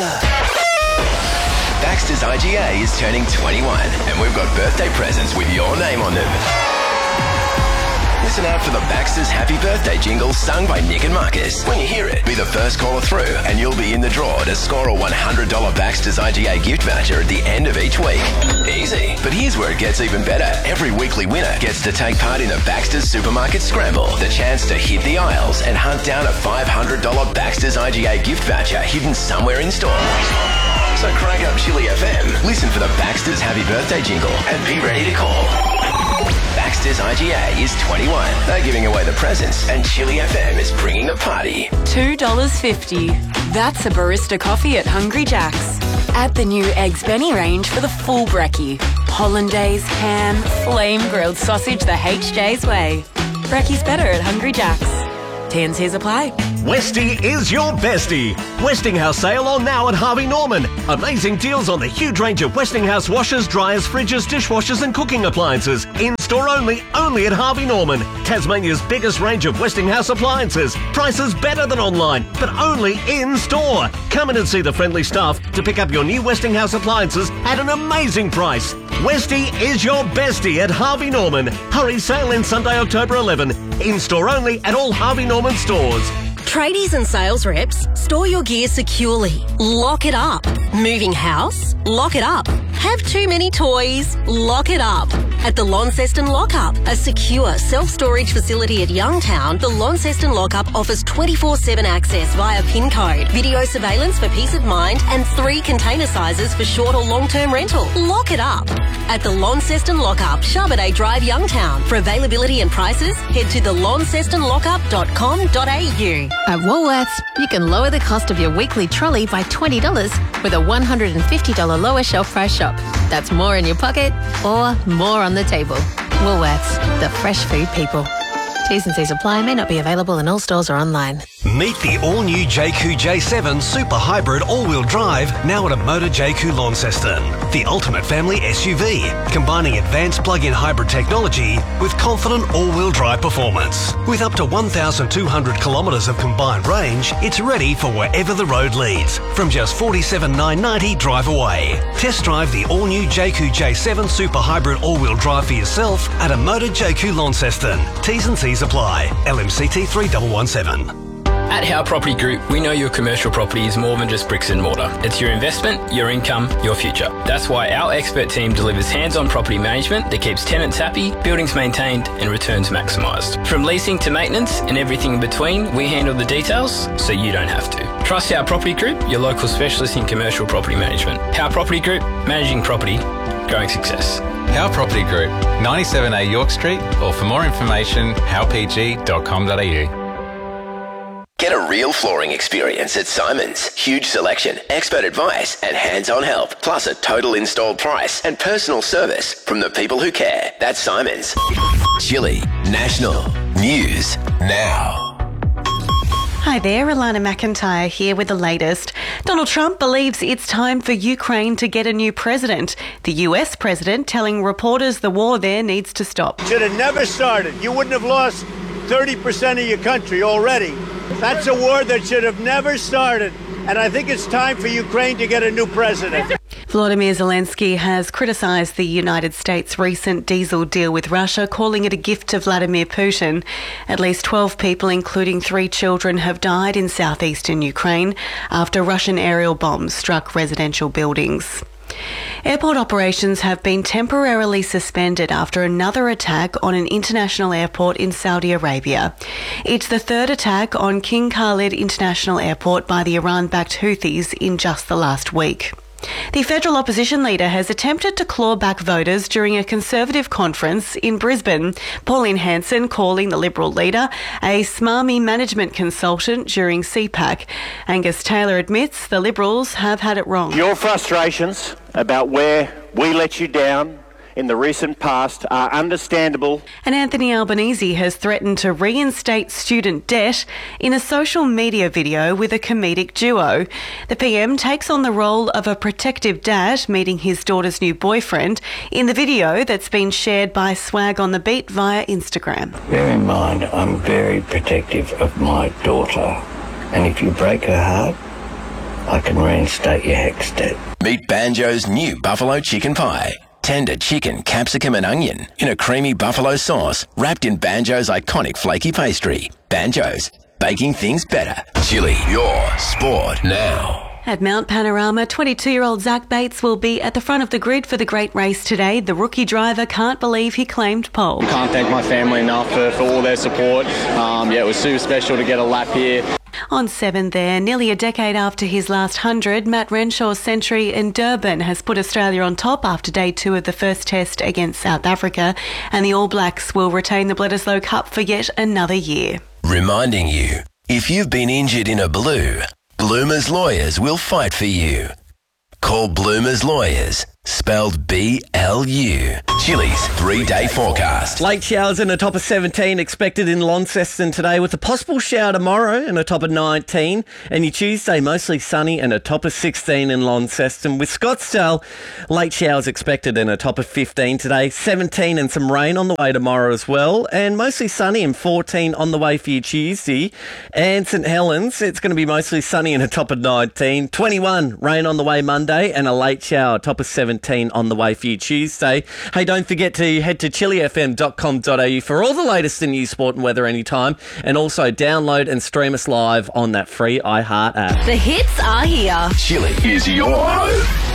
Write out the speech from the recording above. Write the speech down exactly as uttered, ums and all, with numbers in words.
Baxter's I G A is turning twenty-one, and we've got birthday presents with your name on them. Listen out for the Baxter's Happy Birthday jingle sung by Nick and Marcus. When you hear it, be the first caller through and you'll be in the draw to score a one hundred dollars Baxter's I G A gift voucher at the end of each week. Easy. But here's where it gets even better. Every weekly winner gets to take part in the Baxter's Supermarket Scramble, the chance to hit the aisles and hunt down a five hundred dollars Baxter's I G A gift voucher hidden somewhere in store. So crank up Chili F M, listen for the Baxter's Happy Birthday jingle and be ready to call. Baxter's I G A is twenty-one. They're giving away the presents and Chili F M is bringing the party. two dollars fifty. That's a barista coffee at Hungry Jack's. Add the new Eggs Benny range for the full brekkie. Hollandaise, ham, flame grilled sausage the H J's way. Brekkie's better at Hungry Jack's. T and C's apply. Westie is your bestie. Westinghouse sale on now at Harvey Norman. Amazing deals on the huge range of Westinghouse washers, dryers, fridges, dishwashers and cooking appliances. In-store only, only at Harvey Norman. Tasmania's biggest range of Westinghouse appliances. Prices better than online, but only in-store. Come in and see the friendly staff to pick up your new Westinghouse appliances at an amazing price. Westie is your bestie at Harvey Norman. Hurry, sale in Sunday, October eleventh. In-store only at all Harvey Norman stores. Tradies and sales reps, store your gear securely. Lock it up. Moving house? Lock it up. Have too many toys? Lock it up. At the Launceston Lockup, a secure self-storage facility at Youngtown, the Launceston Lockup offers twenty-four seven access via PIN code, video surveillance for peace of mind, and three container sizes for short or long-term rental. Lock it up. At the Launceston Lockup, Charbonnet Drive, Youngtown. For availability and prices, head to the launceston lockup dot com dot a u. At Woolworths, you can lower the cost of your weekly trolley by twenty dollars with a one hundred fifty dollars lower shelf price shop. That's more in your pocket or more on the table. Woolworths, the fresh food people. T's and C's apply. May not be available in all stores or online. Meet the all-new J Q J seven Super Hybrid all-wheel drive now at a Motor J Q Launceston. The ultimate family S U V, combining advanced plug-in hybrid technology with confident all-wheel drive performance. With up to one thousand two hundred kilometres of combined range, it's ready for wherever the road leads, from just forty-seven thousand nine hundred ninety drive away. Test drive the all-new J Q J seven Super Hybrid all-wheel drive for yourself at a Motor J Q Launceston. T's and C's apply. L M C T three one one seven. At Howe Property Group, we know your commercial property is more than just bricks and mortar. It's your investment, your income, your future. That's why our expert team delivers hands-on property management that keeps tenants happy, buildings maintained and returns maximised. From leasing to maintenance and everything in between, we handle the details so you don't have to. Trust Howe Property Group, your local specialist in commercial property management. Howe Property Group, managing property, growing success. Howe Property Group, ninety-seven A York Street, or for more information, howe p g dot com dot a u. Get a real flooring experience at Simon's. Huge selection, expert advice and hands-on help, plus a total installed price and personal service from the people who care. That's Simon's. Chili National News Now. Hi there, Alana McIntyre here with the latest. Donald Trump believes it's time for Ukraine to get a new president. The U S president telling reporters the war there needs to stop. Should have never started. You wouldn't have lost thirty percent of your country already. That's a war that should have never started. And I think it's time for Ukraine to get a new president. Volodymyr Zelensky has criticised the United States' recent diesel deal with Russia, calling it a gift to Vladimir Putin. At least twelve people, including three children, have died in southeastern Ukraine after Russian aerial bombs struck residential buildings. Airport operations have been temporarily suspended after another attack on an international airport in Saudi Arabia. It's the third attack on King Khalid International Airport by the Iran-backed Houthis in just the last week. The federal opposition leader has attempted to claw back voters during a Conservative conference in Brisbane. Pauline Hanson calling the Liberal leader a smarmy management consultant during C PAC. Angus Taylor admits the Liberals have had it wrong. Your frustrations about where we let you down in the recent past are understandable. And Anthony Albanese has threatened to reinstate student debt in a social media video with a comedic duo. The P M takes on the role of a protective dad meeting his daughter's new boyfriend in the video that's been shared by Swag on the Beat via Instagram. Bear in mind, I'm very protective of my daughter, and if you break her heart, I can reinstate your HECS debt. Meet Banjo's new buffalo chicken pie. Tender chicken, capsicum and onion in a creamy buffalo sauce wrapped in Banjo's iconic flaky pastry. Banjo's, baking things better. Chili, your sport now. At Mount Panorama, twenty-two-year-old Zach Bates will be at the front of the grid for the great race today. The rookie driver can't believe he claimed pole. Can't thank my family enough for, for all their support. Um, yeah, it was super special to get a lap here. On seven there, nearly a decade after his last hundred, Matt Renshaw's century in Durban has put Australia on top after day two of the first test against South Africa, and the All Blacks will retain the Bledisloe Cup for yet another year. Reminding you, if you've been injured in a blue, Bloomer's Lawyers will fight for you. Call Bloomer's Lawyers, spelled B L U. Chili's three-day forecast. Late showers in a top of seventeen expected in Launceston today, with a possible shower tomorrow and a top of nineteen. And your Tuesday mostly sunny and a top of sixteen in Launceston. With Scottsdale, late showers expected and a top of fifteen today. seventeen and some rain on the way tomorrow as well. And mostly sunny and fourteen on the way for your Tuesday. And St Helens, it's going to be mostly sunny and a top of nineteen. twenty-one, rain on the way Monday and a late shower, top of seventeen on the way for you Tuesday. Hey, don't forget to head to chili f m dot com dot a u for all the latest in news, sport and weather anytime, and also download and stream us live on that free iHeart app. The hits are here. Chili is your home.